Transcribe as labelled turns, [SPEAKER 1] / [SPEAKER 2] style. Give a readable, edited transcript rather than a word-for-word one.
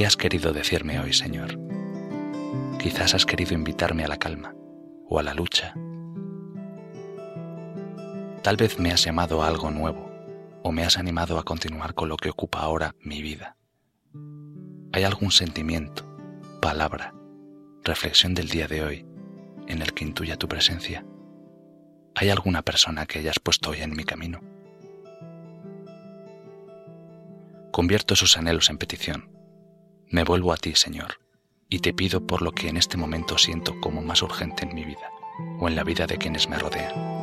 [SPEAKER 1] ¿Qué has querido decirme hoy, Señor? Quizás has querido invitarme a la calma o a la lucha. Tal vez me has llamado a algo nuevo o me has animado a continuar con lo que ocupa ahora mi vida. ¿Hay algún sentimiento, palabra, reflexión del día de hoy en el que intuya tu presencia? ¿Hay alguna persona que hayas puesto hoy en mi camino? Convierto esos anhelos en petición. Me vuelvo a ti, Señor, y te pido por lo que en este momento siento como más urgente en mi vida o en la vida de quienes me rodean.